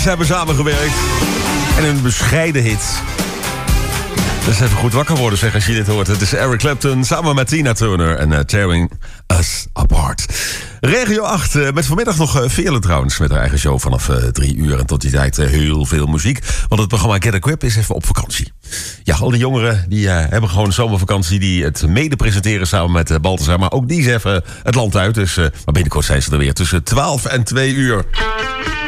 Ze hebben samengewerkt. En een bescheiden hit. Dus even goed wakker worden, zeg, als je dit hoort. Het is Eric Clapton samen met Tina Turner en Tearing Us Apart. Regio 8, met vanmiddag nog Veerle trouwens, met haar eigen show vanaf 3 uur. En tot die tijd heel veel muziek. Want het programma Get Equip is even op vakantie. Ja, al die jongeren die hebben gewoon een zomervakantie, die het mede presenteren samen met Balthazar. Maar ook die is even het land uit. Dus maar binnenkort zijn ze er weer tussen 12 en 2 uur.